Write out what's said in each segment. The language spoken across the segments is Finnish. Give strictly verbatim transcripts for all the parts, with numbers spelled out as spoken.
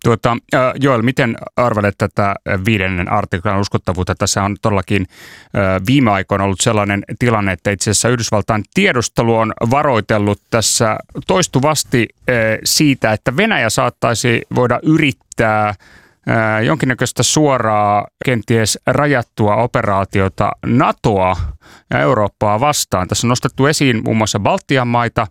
Tuota, Joel, miten arvelet tätä viidennen artiklan uskottavuutta? Tässä on todellakin viime aikoina ollut sellainen tilanne, että itse asiassa Yhdysvaltain tiedustelu on varoitellut tässä toistuvasti siitä, että Venäjä saattaisi voida yrittää jonkinnäköistä suoraa, kenties rajattua operaatiota NATOa ja Eurooppaa vastaan. Tässä on nostettu esiin muun muassa Baltian maita.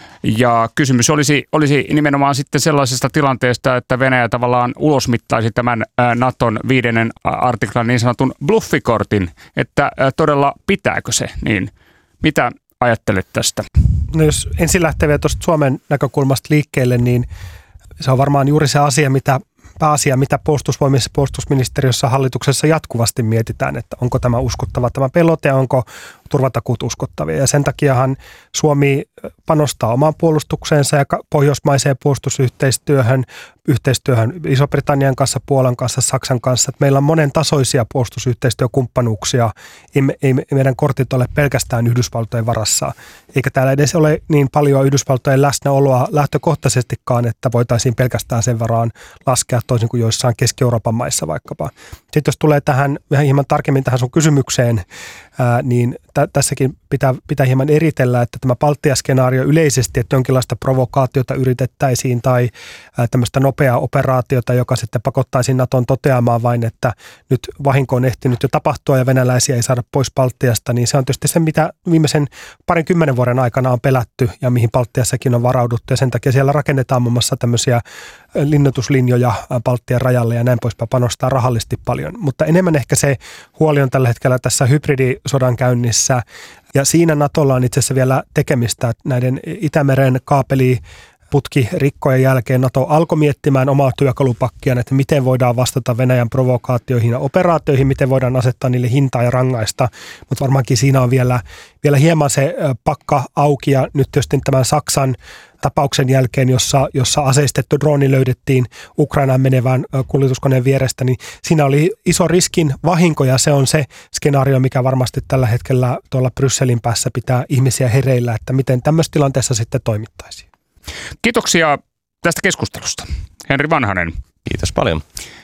Ja kysymys olisi, olisi nimenomaan sitten sellaisesta tilanteesta, että Venäjä tavallaan ulosmittaisi tämän Naton viidennen artiklan niin sanotun bluffikortin, että todella pitääkö se, niin mitä ajattelet tästä? No jos ensin lähtee vielä tuosta Suomen näkökulmasta liikkeelle, niin se on varmaan juuri se asia, mitä pääasia, mitä puolustusvoimissa, puolustusministeriössä, hallituksessa jatkuvasti mietitään, että onko tämä uskottava tämä pelote ja onko turvatakuut uskottavia. Ja sen takiahan Suomi panostaa omaan puolustukseensa ja pohjoismaiseen puolustusyhteistyöhön, yhteistyöhön Iso-Britannian kanssa, Puolan kanssa, Saksan kanssa. Että meillä on monen tasoisia puolustusyhteistyökumppanuuksia. Ei, ei meidän kortit ole pelkästään Yhdysvaltojen varassa. Eikä täällä edes ole niin paljon Yhdysvaltojen läsnäoloa lähtökohtaisestikaan, että voitaisiin pelkästään sen varaan laskea toisin kuin joissain Keski-Euroopan maissa vaikkapa. Sitten jos tulee tähän vähän hieman tarkemmin tähän sun kysymykseen, ää, niin t- tässäkin pitää, pitää hieman eritellä, että tämä Baltia-skenaario yleisesti, että jonkinlaista provokaatiota yritettäisiin tai ää, tämmöistä nopeaa operaatiota, joka sitten pakottaisi Naton toteamaan vain, että nyt vahinko on ehtinyt jo tapahtua ja venäläisiä ei saada pois Baltiasta, niin se on tietysti se, mitä viimeisen parin kymmenen vuoden aikana on pelätty ja mihin Baltiassakin on varauduttu ja sen takia siellä rakennetaan muun muassa tämmöisiä linnoituslinjoja Baltian rajalle ja näin poispäin, panostaa rahallisesti paljon. Mutta enemmän ehkä se huoli on tällä hetkellä tässä hybridisodan käynnissä ja siinä Natolla on itse asiassa vielä tekemistä näiden Itämeren kaapeli putkirikkojen jälkeen NATO alkoi miettimään omaa työkalupakkiaan, että miten voidaan vastata Venäjän provokaatioihin ja operaatioihin, miten voidaan asettaa niille hintaa ja rangaista, mutta varmaankin siinä on vielä, vielä hieman se pakka auki ja nyt tietysti tämän Saksan tapauksen jälkeen, jossa, jossa aseistettu drooni löydettiin Ukrainaan menevän kuljetuskoneen vierestä, niin siinä oli iso riskin vahinko ja se on se skenaario, mikä varmasti tällä hetkellä tuolla Brysselin päässä pitää ihmisiä hereillä, että miten tämmöisessä tilanteessa sitten toimittaisiin. Kiitoksia tästä keskustelusta, Henri Vanhanen. Kiitos paljon.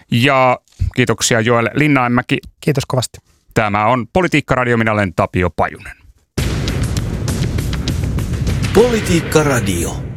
Ja kiitoksia Joel Linnainmäki. Kiitos kovasti. Tämä on Politiikka-radio, minä olen Tapio Pajunen. Politiikka-radio.